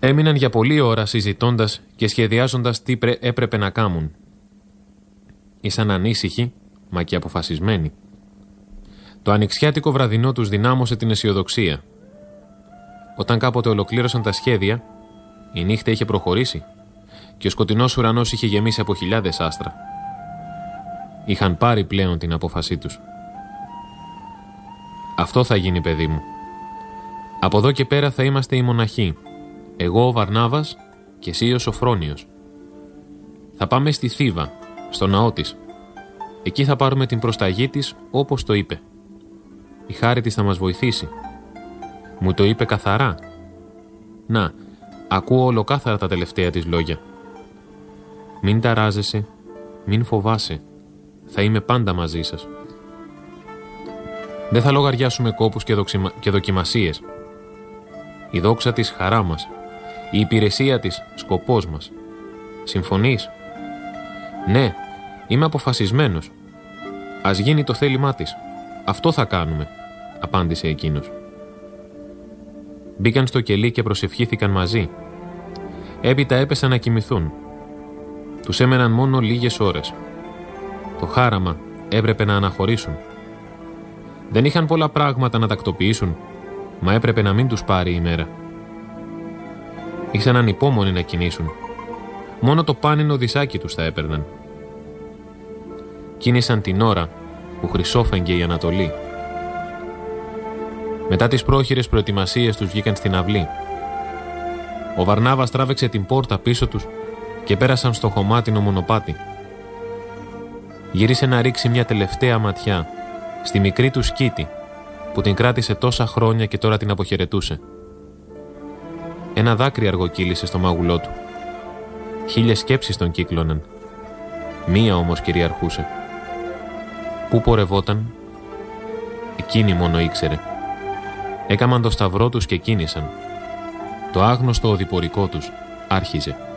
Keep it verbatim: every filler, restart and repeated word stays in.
Έμειναν για πολλή ώρα συζητώντας και σχεδιάζοντας τι πρέ... έπρεπε να κάμουν. Ήσαν ανήσυχοι, μα και αποφασισμένοι. Το ανοιξιάτικο βραδινό τους δυνάμωσε την αισιοδοξία. Όταν κάποτε ολοκλήρωσαν τα σχέδια, η νύχτα είχε προχωρήσει και ο σκοτεινός ουρανός είχε γεμίσει από χιλιάδες άστρα. Είχαν πάρει πλέον την απόφασή τους. Αυτό θα γίνει, παιδί μου. Από εδώ και πέρα θα είμαστε οι μοναχοί. Εγώ ο Βαρνάβας και εσύ ο Σοφρόνιος. Θα πάμε στη Θήβα, στο ναό της. Εκεί θα πάρουμε την προσταγή της όπως το είπε. Η χάρη της θα μας βοηθήσει. Μου το είπε καθαρά. Να, ακούω ολοκάθαρα τα τελευταία της λόγια. Μην ταράζεσαι, μην φοβάσαι. Θα είμαι πάντα μαζί σας. Δεν θα λογαριάσουμε κόπους και, δοξιμα... και δοκιμασίες. Η δόξα της χαρά μας. Η υπηρεσία της σκοπός μας. Συμφωνείς? Ναι, είμαι αποφασισμένος. Ας γίνει το θέλημά της. Αυτό θα κάνουμε, απάντησε εκείνος. Μπήκαν στο κελί και προσευχήθηκαν μαζί. Έπειτα έπεσαν να κοιμηθούν. Τους έμεναν μόνο λίγες ώρες. Το χάραμα έπρεπε να αναχωρήσουν. Δεν είχαν πολλά πράγματα να τακτοποιήσουν, μα έπρεπε να μην τους πάρει η μέρα. Ήσαν ανυπόμονοι να κινήσουν. Μόνο το πάνινο δισάκι τους θα έπαιρναν. Κίνησαν την ώρα που χρυσόφεγγε η Ανατολή. Μετά τις πρόχειρες προετοιμασίες τους βγήκαν στην αυλή. Ο Βαρνάβας τράβεξε την πόρτα πίσω τους και πέρασαν στο χωμάτινο μονοπάτι. Γύρισε να ρίξει μια τελευταία ματιά στη μικρή του σκήτη που την κράτησε τόσα χρόνια και τώρα την αποχαιρετούσε. Ένα δάκρυ αργοκύλησε στο μάγουλό του. Χίλιες σκέψεις τον κύκλωναν. Μία όμως κυριαρχούσε. Πού πορευόταν? Εκείνη μόνο ήξερε. Έκαμαν το σταυρό τους και κίνησαν. Το άγνωστο οδηπορικό τους άρχιζε.